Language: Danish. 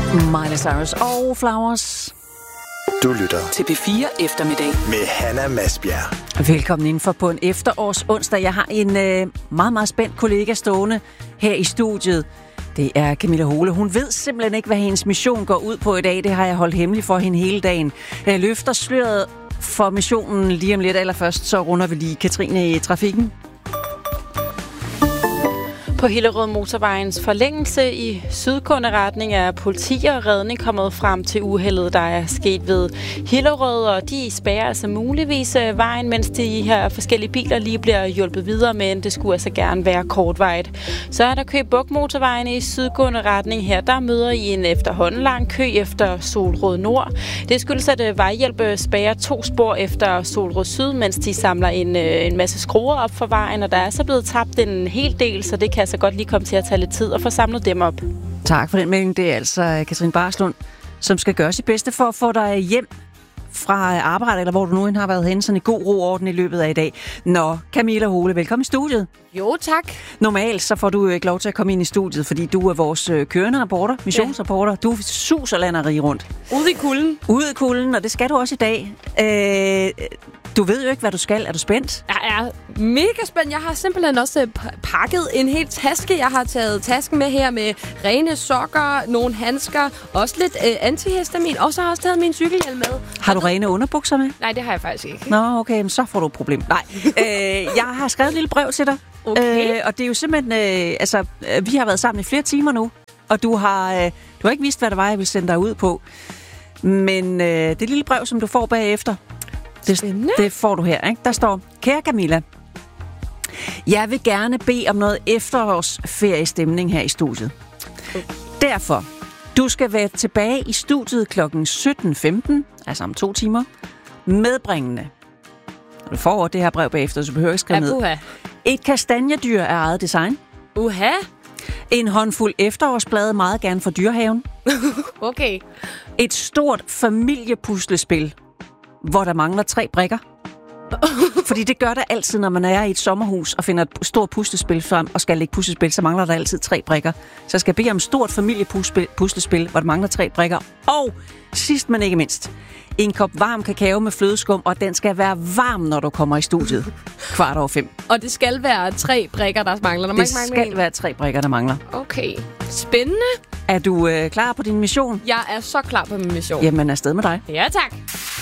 Miley Cyrus og Flowers. Du lytter til P4 Eftermiddag med Hanna Masbjerg. Velkommen indenfor på en efterårsonsdag. Jeg har en meget, meget spændt kollega stående her i studiet. Det er Camilla Hole. Hun ved simpelthen ikke, hvad hendes mission går ud på i dag. Det har jeg holdt hemmeligt for hende hele dagen. Jeg løfter sløret for missionen lige om lidt. Allerførst så runder vi lige Katrine i trafikken. På Hillerød Motorvejens forlængelse i sydgående retning er politi og redning kommet frem til uheldet, der er sket ved Hillerød, og de spærrer altså muligvis vejen, mens de her forskellige biler lige bliver hjulpet videre, men det skulle altså gerne være kortvejt. Så er der Køge Bugt Motorvejen i sydgående retning her. Der møder I en efterhånden lang kø efter Solrød Nord. Det skyldes, at vejhjælp spærrer 2 spor efter Solrød Syd, mens de samler en masse skruer op for vejen, og der er så blevet tabt en hel del, så det kan så godt lige komme til at tage lidt tid og få samlet dem op. Tak for den melding. Det er altså Katrine Barslund, som skal gøre sit bedste for at få dig hjem fra arbejde, eller hvor du nu end har været henne, sådan i god ro og orden i løbet af i dag. Nå, Camilla Hole, velkommen i studiet. Jo, tak. Normalt så får du ikke lov til at komme ind i studiet, fordi du er vores kørende reporter, missionsreporter. Ja. Du suser landeri rundt. Ude i kulden. Ude i kulden, og det skal du også i dag. Du ved jo ikke, hvad du skal. Er du spændt? Jeg er mega spændt. Jeg har simpelthen også pakket en hel taske. Jeg har taget tasken med her med rene sokker, nogle handsker, også lidt antihistamin, og så har jeg også taget min cykelhjelm med. Har du rene underbukser med? Nej, det har jeg faktisk ikke. Nå, okay, men så får du et problem. Nej, jeg har skrevet et lille brev til dig. Okay. Og det er jo simpelthen, vi har været sammen i flere timer nu, og du har ikke vidst, hvad det var, jeg ville sende dig ud på. Men det lille brev, som du får bagefter, det får du her, ikke? Der står: Kære Camilla, jeg vil gerne bede om noget efterårsferiestemning her i studiet. Derfor, du skal være tilbage i studiet kl. 17.15, altså om 2 timer, medbringende. Du får det her brev bagefter, så du behøver ikke skrive ned. Et kastanjedyr af eget design. En håndfuld efterårsblade, meget gerne fra Dyrehaven. Okay. Et stort familiepuslespil, hvor der mangler 3 brikker. Fordi det gør der altid, når man er i et sommerhus og finder et stort puslespil frem og skal lægge puslespil, så mangler der altid 3 brikker. Så jeg skal bede om et stort familiepuslespil, hvor der mangler 3 brikker. Og sidst men ikke mindst, en kop varm kakao med flødeskum, og den skal være varm, når du kommer i studiet 4:15. Og det skal være 3 brikker, der mangler. Det skal være 3 brikker, der mangler. Okay. Spændende. Er du klar på din mission? Jeg er så klar på min mission. Jamen, afsted med dig. Ja, tak.